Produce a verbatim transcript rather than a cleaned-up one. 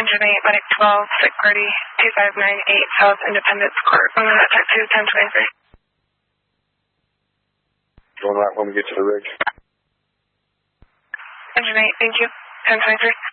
Engine eight, Medic twelve, sick party, two five nine eight South Independence Court. I'm going to attack to ten twenty-three. Going right when we get to the rig. Engine eight, thank you. ten twenty-three.